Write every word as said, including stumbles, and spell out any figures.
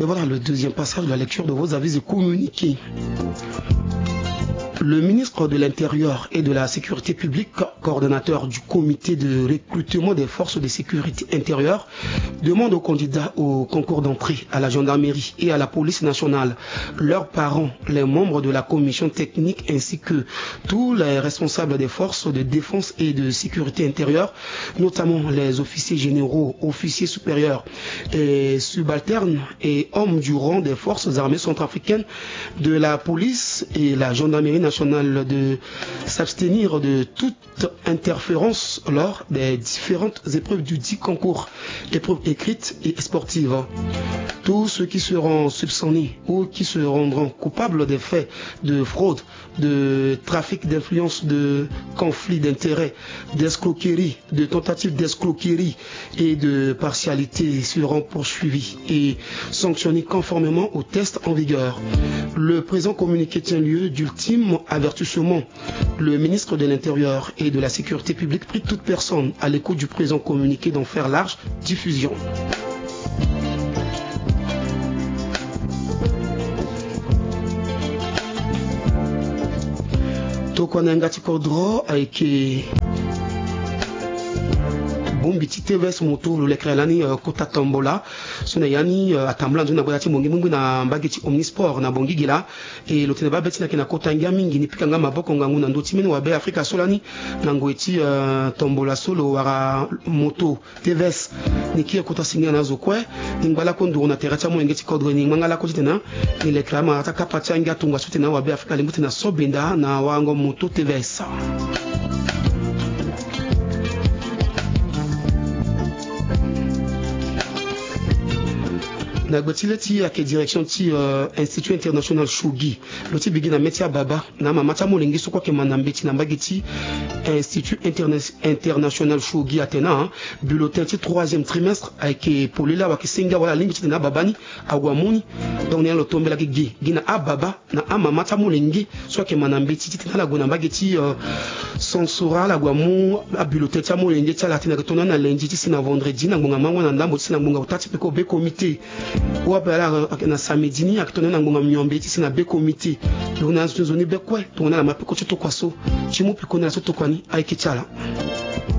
voilà le deuxième passage de la lecture de vos avis et communiqués. Le ministre de l'Intérieur et de la Sécurité publique, coordonnateur du comité de recrutement des forces de sécurité intérieure, demande aux candidats au concours d'entrée à la gendarmerie et à la police nationale, leurs parents, les membres de la commission technique ainsi que tous les responsables des forces de défense et de sécurité intérieure, notamment les officiers généraux, officiers supérieurs et subalternes et hommes du rang des forces armées centrafricaines, de la police et la gendarmerie nationale de s'abstenir de toute interférence lors des différentes épreuves du dit concours, épreuves écrites et sportives. Tous ceux qui seront soupçonnés ou qui se rendront coupables des faits de fraude, de trafic d'influence, de conflit d'intérêts, d'escroquerie, de tentative d'escroquerie et de partialité seront poursuivis et sanctionnés conformément aux tests en vigueur. Le présent communiqué tient lieu d'ultime avertissement. Le ministre de l'Intérieur et de la Sécurité publique prie toute personne à l'écoute du présent communiqué d'en faire large diffusion. Tokwanengati Kodro avec bombiti T V S moto le lekrelani kota tombola sona yani atambla nzuna boyati mongi mungu na mbageti omnisport na bongi gila e lotene ba beti na kina kota ngia mingi ni pika nga maboko ngangu na ndoti meno wa be Afrika solani na ngweti uh, tombola solo wara moto T V S ni kia kota singa nazo kwe ni ngala kondo na terata mo ngeti kodro ni ngala ko tena ni lekrama ata kapata ngia tungwa sutena wa be Afrika limuti na sobenda na wango moto T V S. Na gbatileti ya ke direction ti uh, Institut International Shugi loti bigina metia baba na mamata molengi soko ke manambeti na mbageti Institut Interna International Shugi atena bulletin ti troisième trimestre avec polila wa kisenga wala lingi ti na babani agwamuni donc ne lo tombela ki gi gina ababa na amamata molengi soko ke manambeti ti na la gona mbageti uh, sensora la gwamu a bulletin ti molengi ti la tina tona na lundi ti sina vendredi na ngonga mangwa na ndambo ti na ngonga utati pe ko be comité ou apela na samedi ni akitona na ngonga myombe ti sina be comité donc na zoni be kwe to na ma pe ko to kwaso chimu pe ko na so to kwani ai kitala.